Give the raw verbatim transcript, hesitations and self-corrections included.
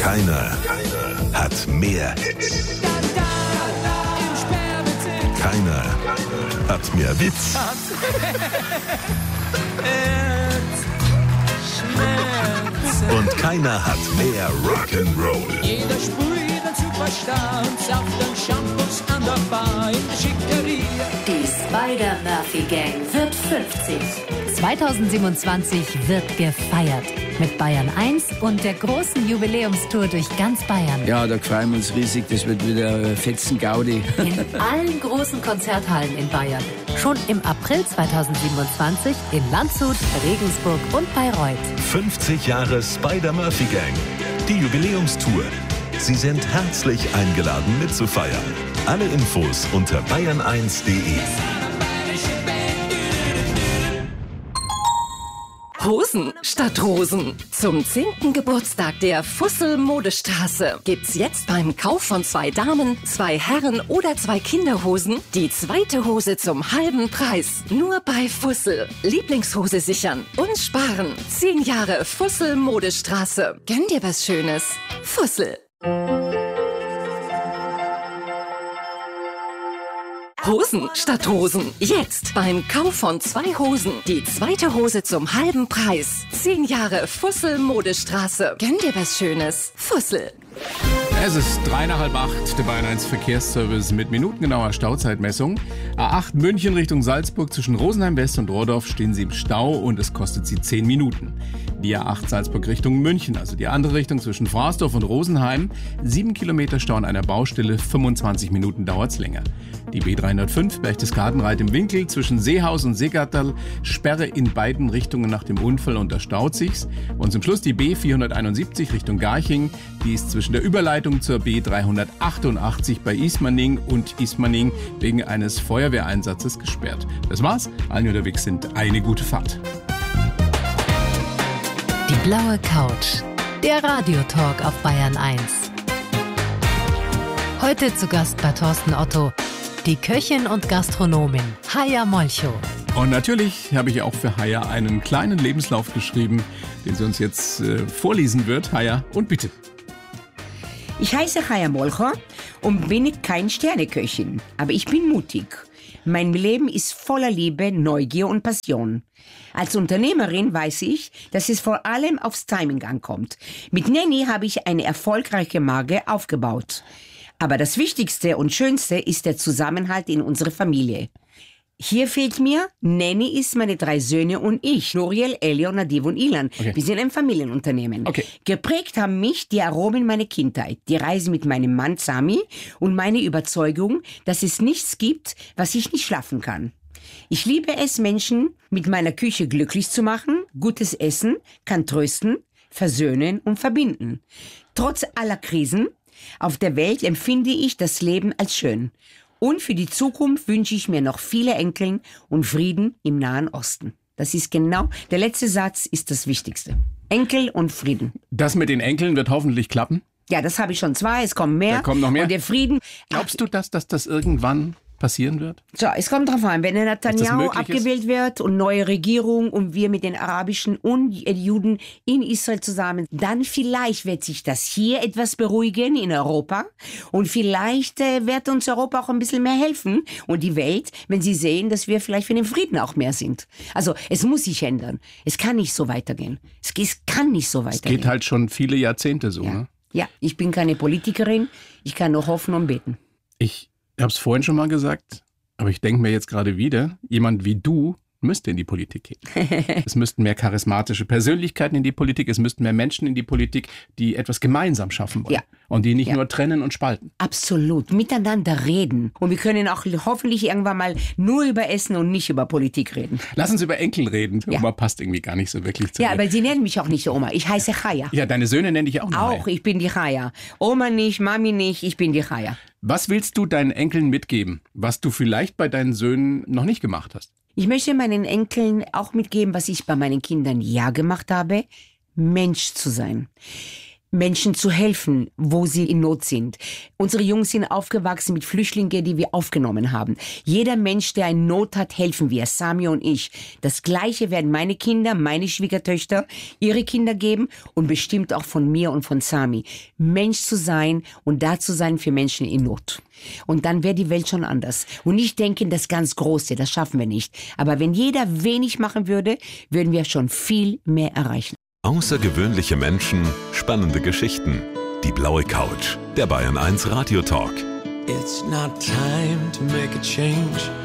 Keiner, keiner hat mehr Hits. Keiner hat mehr Witz. Und keiner hat mehr Rock'n'Roll. Jeder sprüht den Superstar, Saft und Shampoos an der Bar in der Schickeria. Die Spider-Murphy-Gang wird fünfzig. zweitausendsiebenundzwanzig wird gefeiert. Mit Bayern eins und der großen Jubiläumstour durch ganz Bayern. Ja, da freuen wir uns riesig. Das wird wieder fetzen Gaudi. In allen großen Konzerthallen in Bayern. Schon im April zweitausendsiebenundzwanzig in Landshut, Regensburg und Bayreuth. fünfzig Jahre Spider-Murphy-Gang. Die Jubiläumstour. Sie sind herzlich eingeladen mitzufeiern. Alle Infos unter bayern eins punkt de. Hosen statt Rosen. Zum zehnten Geburtstag der Fussel Modestraße gibt's jetzt beim Kauf von zwei Damen, zwei Herren oder zwei Kinderhosen die zweite Hose zum halben Preis. Nur bei Fussel. Lieblingshose sichern und sparen. Zehn Jahre Fussel Modestraße. Gönn dir was Schönes. Fussel. Hosen statt Rosen. Jetzt beim Kauf von zwei Hosen die zweite Hose zum halben Preis. Zehn Jahre Fussel Modestraße. Gönn dir was Schönes. Fussel. Es ist drei nach halb acht, der Bayern eins Verkehrsservice mit minutengenauer Stauzeitmessung. A acht München Richtung Salzburg zwischen Rosenheim West und Rohrdorf stehen Sie im Stau und es kostet Sie zehn Minuten. Die A acht Salzburg Richtung München, also die andere Richtung zwischen Fraßdorf und Rosenheim, sieben Kilometer Stau an einer Baustelle, fünfundzwanzig Minuten dauert's länger. Die B dreihundertfünf Berchtesgadenreit im Winkel zwischen Seehaus und Seegatterl, Sperre in beiden Richtungen nach dem Unfall und da staut sich's. Und zum Schluss die B vierhunderteinundsiebzig Richtung Garching, die ist zwischen der Überleitung zur B dreihundertachtundachtzig bei Ismaning und Ismaning wegen eines Feuerwehreinsatzes gesperrt. Das war's, allen unterwegs sind eine gute Fahrt. Die blaue Couch. Der Radiotalk auf Bayern eins. Heute zu Gast bei Thorsten Otto, die Köchin und Gastronomin Haya Molcho. Und natürlich habe ich auch für Haya einen kleinen Lebenslauf geschrieben, den sie uns jetzt äh, vorlesen wird. Haya, und bitte. Ich heiße Haya Molcho und bin kein Sterneköchin, aber ich bin mutig. Mein Leben ist voller Liebe, Neugier und Passion. Als Unternehmerin weiß ich, dass es vor allem aufs Timing ankommt. Mit Nanny habe ich eine erfolgreiche Marke aufgebaut. Aber das Wichtigste und Schönste ist der Zusammenhalt in unserer Familie. Hier fehlt mir, Nanny ist meine drei Söhne und ich, Nuriel, Elio, Nadiv und Ilan. Okay. Wir sind ein Familienunternehmen. Okay. Geprägt haben mich die Aromen meiner Kindheit, die Reise mit meinem Mann Sami und meine Überzeugung, dass es nichts gibt, was ich nicht schaffen kann. Ich liebe es, Menschen mit meiner Küche glücklich zu machen. Gutes Essen kann trösten, versöhnen und verbinden. Trotz aller Krisen auf der Welt empfinde ich das Leben als schön. Und für die Zukunft wünsche ich mir noch viele Enkeln und Frieden im Nahen Osten. Das ist genau, der letzte Satz ist das Wichtigste. Enkel und Frieden. Das mit den Enkeln wird hoffentlich klappen. Ja, das habe ich schon zwei, es kommen mehr. Da kommen noch mehr. Und der Frieden. Glaubst du, dass, dass das irgendwann passieren wird? So, es kommt drauf an, wenn der Netanyahu abgewählt ist? wird und neue Regierung und wir mit den Arabischen und Juden in Israel zusammen, dann vielleicht wird sich das hier etwas beruhigen in Europa und vielleicht äh, wird uns Europa auch ein bisschen mehr helfen und die Welt, wenn sie sehen, dass wir vielleicht für den Frieden auch mehr sind. Also es muss sich ändern. Es kann nicht so weitergehen. Es, es kann nicht so weitergehen. Es geht halt schon viele Jahrzehnte so, ja. ne? Ja, ich bin keine Politikerin, ich kann nur hoffen und beten. Ich habe es vorhin schon mal gesagt, aber ich denke mir jetzt gerade wieder, jemand wie du müsste in die Politik gehen. Es müssten mehr charismatische Persönlichkeiten in die Politik, es müssten mehr Menschen in die Politik, die etwas gemeinsam schaffen wollen. Ja. Und die nicht Ja. nur trennen und spalten. Absolut, miteinander reden. Und wir können auch hoffentlich irgendwann mal nur über Essen und nicht über Politik reden. Lass uns über Enkel reden. Ja. Oma passt irgendwie gar nicht so wirklich zu Ja, dir. aber sie nennen mich auch nicht Oma. Ich heiße Chaya. Ja, deine Söhne nenne ich auch noch. Auch, ich bin die Chaya. Oma nicht, Mami nicht, ich bin die Chaya. Was willst du deinen Enkeln mitgeben, was du vielleicht bei deinen Söhnen noch nicht gemacht hast? Ich möchte meinen Enkeln auch mitgeben, was ich bei meinen Kindern ja gemacht habe, Mensch zu sein. Menschen zu helfen, wo sie in Not sind. Unsere Jungs sind aufgewachsen mit Flüchtlingen, die wir aufgenommen haben. Jeder Mensch, der in Not hat, helfen wir, Sami und ich. Das Gleiche werden meine Kinder, meine Schwiegertöchter, ihre Kinder geben und bestimmt auch von mir und von Sami. Mensch zu sein und da zu sein für Menschen in Not. Und dann wäre die Welt schon anders. Und nicht denken, das ganz Große, das schaffen wir nicht. Aber wenn jeder wenig machen würde, würden wir schon viel mehr erreichen. Außergewöhnliche Menschen, spannende Geschichten. Die blaue Couch, der Bayern eins Radio Talk. It's not time to make a change.